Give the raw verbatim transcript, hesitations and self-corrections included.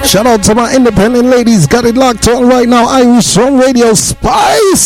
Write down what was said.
Shout out to my independent ladies. Got it locked on right now. Irish Rum Radio Spice.